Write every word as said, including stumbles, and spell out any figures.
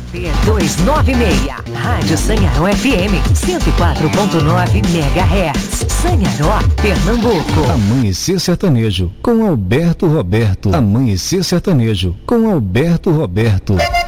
duzentos e noventa e seis. Rádio Sanharó F M, cento e quatro ponto nove megahertz. Sanharó, Pernambuco. Amanhecer Sertanejo, com Alberto Roberto. Amanhecer Sertanejo, com Alberto Roberto.